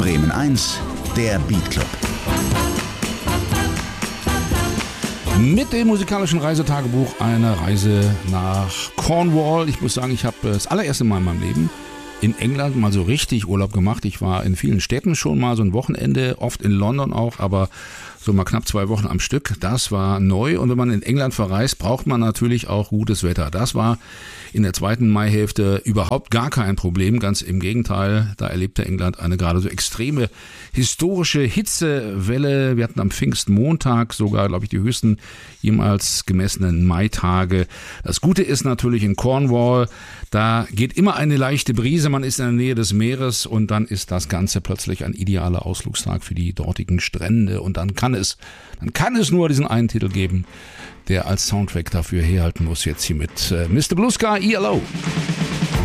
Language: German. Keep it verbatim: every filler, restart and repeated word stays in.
Bremen eins, der Beat Club. Mit dem musikalischen Reisetagebuch eine Reise nach Cornwall. Ich muss sagen, ich habe das allererste Mal in meinem Leben in England mal so richtig Urlaub gemacht. Ich war in vielen Städten schon mal so ein Wochenende, oft in London auch, aber so mal knapp zwei Wochen am Stück. Das war neu und wenn man in England verreist, braucht man natürlich auch gutes Wetter. Das war in der zweiten Maihälfte überhaupt gar kein Problem. Ganz im Gegenteil, da erlebte England eine gerade so extreme historische Hitzewelle. Wir hatten am Pfingstmontag sogar, glaube ich, die höchsten jemals gemessenen Maitage. Das Gute ist natürlich in Cornwall, da geht immer eine leichte Brise, man ist in der Nähe des Meeres und dann ist das Ganze plötzlich ein idealer Ausflugstag für die dortigen Strände und dann kann es, dann kann es nur diesen einen Titel geben, der als Soundtrack dafür herhalten muss, jetzt hier mit äh, Mister Blue Sky E L O.